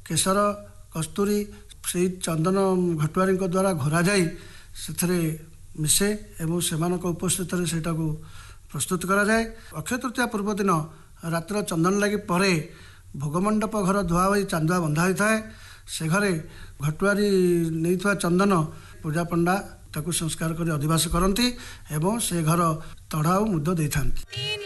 केशर कस्तूरी से चंदन घटुआरी द्वारा घोरा जाई से मिसे एवं से उपस्थित से प्रस्तुत करा जाए। अक्षय तृतीया पूर्व दिन रात्र चंदन लगी परे भोगमंडप घर धुआ हो चांदुआ बंधा होता है। से घरे घटुआरी नहीं चंदन पूजा पंडा ताकू संस्कार कर अधिवास करती एवं से घर तढ़ा मुद दे था।